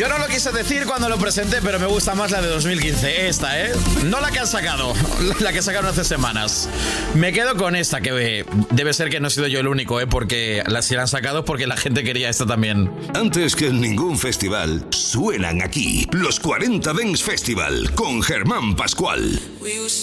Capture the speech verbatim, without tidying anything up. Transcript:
Yo no lo quise decir cuando lo presenté, pero me gusta más la de dos mil quince. Esta, ¿eh? No la que han sacado, la que sacaron hace semanas. Me quedo con esta, que debe ser que no he sido yo el único, ¿eh? Porque la, si la han sacado porque la gente quería esta también. Antes que en ningún festival, suenan aquí los cuarenta Dance Festival con Germán Pascual.